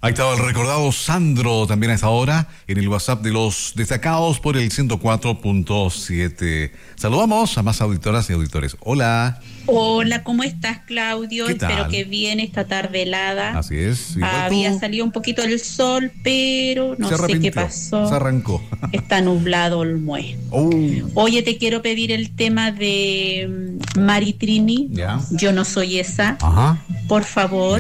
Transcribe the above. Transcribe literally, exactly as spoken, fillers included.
Ahí estaba el recordado Sandro también a esta hora en el WhatsApp de los destacados por el ciento cuatro punto siete. Saludamos a más auditoras y auditores. Hola. Hola, ¿cómo estás, Claudio? ¿Qué tal? Espero que bien esta tarde helada. Así es. Igual Había tú. salido un poquito el sol, pero no Se sé arrepintió, qué pasó. se arrancó. Está nublado el mue. Oh, Oye, te quiero pedir el tema de mm, Maritrini. ya. Yo no soy esa. Ajá. Por favor.